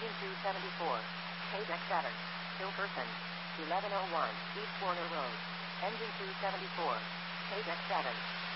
Engine 274. Paydeck 7. Hilkerson. 1101 East Warner Road. Engine 274. Paydeck 7.